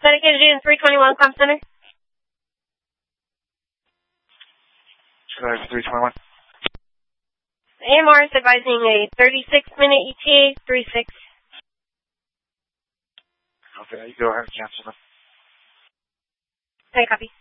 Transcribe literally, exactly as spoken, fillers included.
Dedicated in three twenty-one, Comp Center. three twenty-one. A M R is advising a thirty-six minute E T A, three six. Okay, you go ahead and cancel them. Okay, copy.